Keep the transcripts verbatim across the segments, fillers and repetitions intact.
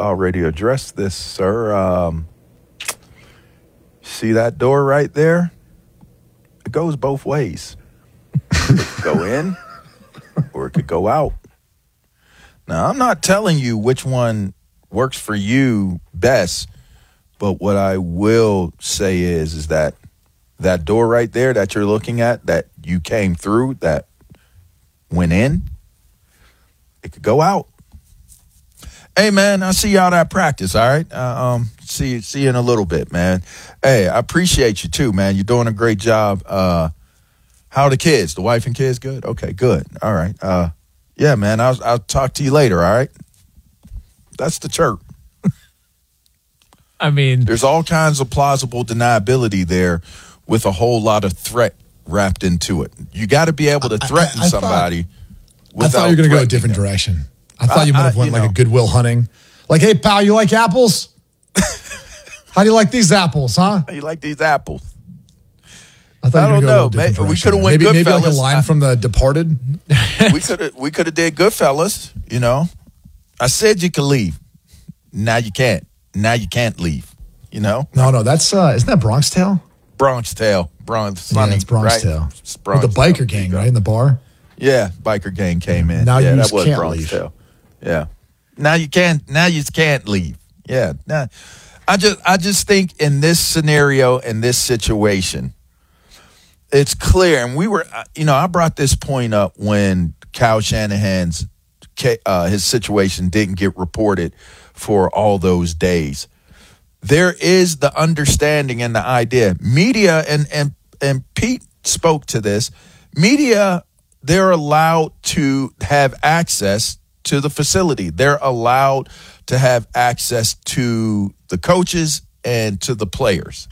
already addressed this, sir. Um, see that door right there? It goes both ways. It could go in or it could go out. Now, I'm not telling you which one works for you best, but what I will say is, is that that door right there that you're looking at, that you came through, that went in, it could go out. Hey, man, I'll see y'all at practice, all right? Uh, um, see, see you in a little bit, man. Hey, I appreciate you, too, man. You're doing a great job. Uh, how are the kids? The wife and kids good? Okay, good. All right. Uh, yeah, man, I'll, I'll talk to you later, all right? That's the chirp. I mean, there's all kinds of plausible deniability there with a whole lot of threat wrapped into it. You got to be able to threaten I, I, I somebody. Thought, I thought you were going to go a different them. direction. I thought you might have went like know. a Goodwill Hunting. Like, hey, pal, you like apples? How do you like these apples, huh? How you like these apples? I, thought I don't know. Maybe, we could have went maybe, Goodfellas. Maybe like a line I, from The Departed. we could have we could have did Goodfellas, you know. I said you could leave. Now you can't. Now you can't leave, you know? No, no, that's, uh, isn't that Bronx Tale? Bronx Tale. Bronx, Sunny, yeah, it's Bronx right? Tale. It's Bronx With the biker Tale. gang, right, in the bar? Yeah, biker gang came in. Now yeah, you that was can't Bronx leave. Tale. Yeah. Now you can't, now you can't leave. Yeah. Now, I just, I just think in this scenario, in this situation, it's clear. And we were, you know, I brought this point up when Kyle Shanahan's, uh, his situation didn't get reported for all those days. There is the understanding and the idea. Media, and, and, and Pete spoke to this, media, they're allowed to have access to the facility. They're allowed to have access to the coaches and to the players.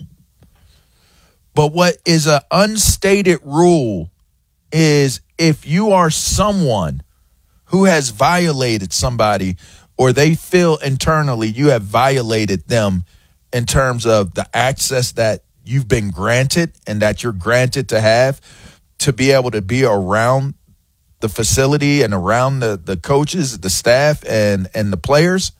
But what is an unstated rule is if you are someone who has violated somebody, or they feel internally you have violated them in terms of the access that you've been granted and that you're granted to have to be able to be around the facility and around the, the coaches, the staff, and, and the players,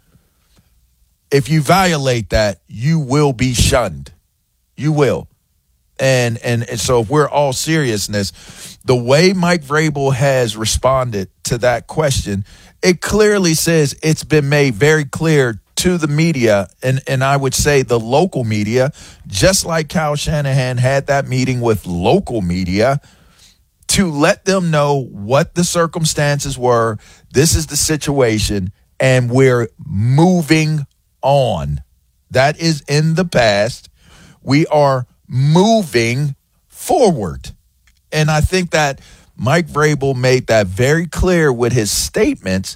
if you violate that, you will be shunned. You will. And, and, and so if we're all seriousness, the way Mike Vrabel has responded to that question, it clearly says it's been made very clear to the media, and, and I would say the local media, just like Kyle Shanahan had that meeting with local media, to let them know what the circumstances were. This is the situation, and we're moving on. That is in the past. We are moving forward. And I think that Mike Vrabel made that very clear with his statements.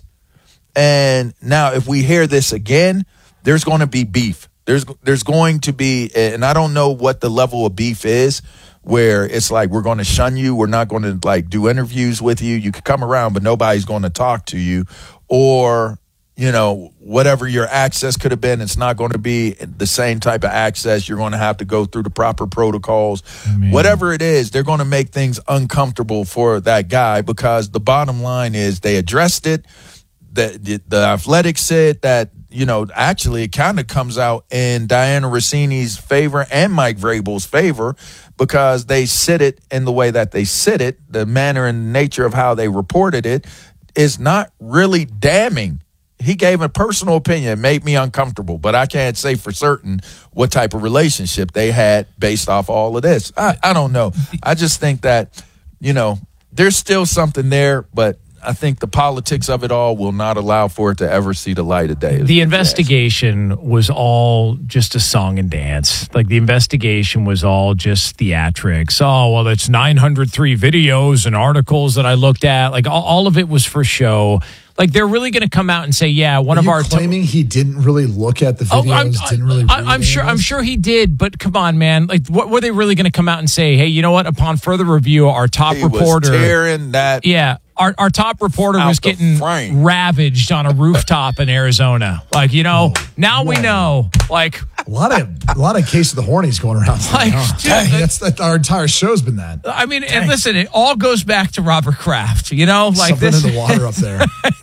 And now if we hear this again, there's going to be beef. There's there's going to be, and I don't know what the level of beef is, where it's like, we're going to shun you. We're not going to like do interviews with you. You could come around, but nobody's going to talk to you. Or, you know, whatever your access could have been, it's not going to be the same type of access. You're going to have to go through the proper protocols. Man. Whatever it is, they're going to make things uncomfortable for that guy, because the bottom line is they addressed it. The, the, the Athletic said that, you know, actually it kind of comes out in Diana Rossini's favor and Mike Vrabel's favor, because they sit it in the way that they sit it. The manner and nature of how they reported it is not really damning. He gave a personal opinion. It made me uncomfortable, but I can't say for certain what type of relationship they had based off all of this. I, I don't know. I just think that, you know, there's still something there, but I think the politics of it all will not allow for it to ever see the light of day. The investigation was all just a song and dance. Like, the investigation was all just theatrics. Oh, well, it's nine hundred three videos and articles that I looked at. Like, all, all of it was for show. Like, they're really going to come out and say, yeah, one Are of you our claiming t- he didn't really look at the videos, oh, I'm, didn't really. I, I'm sure. I'm sure he did, but come on, man. Like, what were they really going to come out and say? Hey, you know what? Upon further review, our top he reporter, was tearing that. Yeah, our our top reporter was getting frame. ravaged on a rooftop in Arizona. Like, you know, oh, now whoa. we know. Like, a lot of a lot of Case of the Hornies going around. Like, huh? dude, Dang, that's that. Our entire show's been that. I mean, Dang. and listen, it all goes back to Robert Kraft. You know, like something this in the water up there.